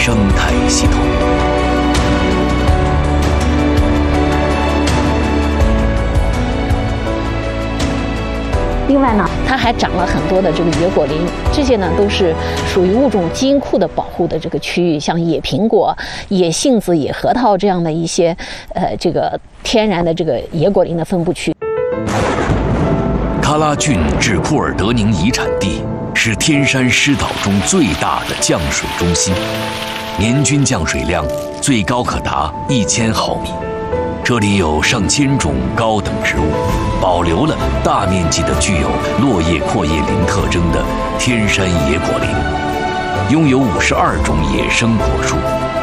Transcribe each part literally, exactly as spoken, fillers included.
生态系统。 另外呢，它还长了很多的这个野果林，这些呢都是属于物种基因库的保护的这个区域，像野苹果、野杏子、野核桃这样的一些呃这个天然的这个野果林的分布区。 喀拉峻至库尔德宁遗产地是天山湿岛中最大的降水中心，年均降水量最高可达一千毫米。这里有上千种高等植物，保留了大面积的具有落叶阔叶林特征的天山野果林，拥有五十二种野生果树。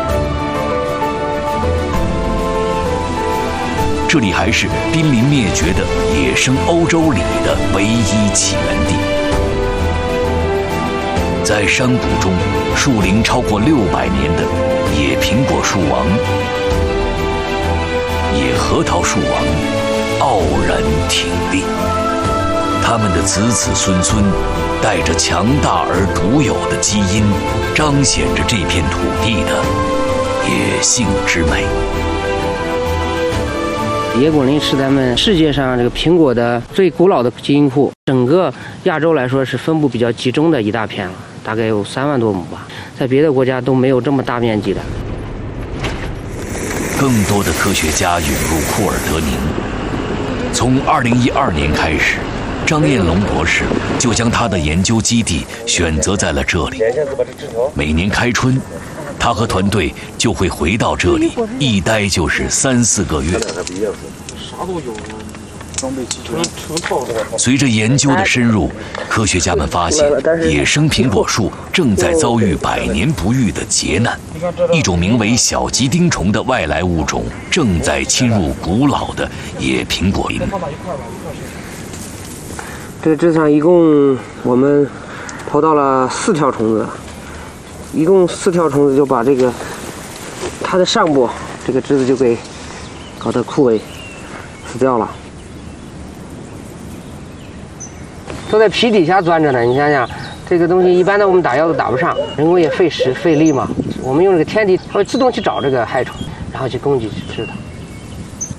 这里还是濒临灭绝的野生欧洲鲤的唯一起源地。在山谷中，树龄超过六百年的野苹果树王、野核桃树王傲然挺立，他们的子子孙孙带着强大而独有的基因，彰显着这片土地的野性之美。 野果林是咱们世界上这个苹果的最古老的基因库，整个亚洲来说是分布比较集中的一大片了，大概有三万多亩吧，在别的国家都没有这么大面积的。 更多的科学家涌入库尔德宁。从二零一二年开始，张彦龙博士就将他的研究基地选择在了这里。每年开春，他和团队就会回到这里，一待就是三四个月。随着研究的深入，科学家们发现野生苹果树正在遭遇百年不遇的劫难，一种名为小吉丁虫的外来物种正在侵入古老的野苹果林。 这个枝上一共我们投到了四条虫子，一共四条虫子就把这个它的上部这个枝子就给搞得枯萎死掉了。都在皮底下钻着呢，你想想，这个东西一般的我们打药都打不上，人工也费时费力嘛。我们用这个天敌，它会自动去找这个害虫，然后去攻击去吃它。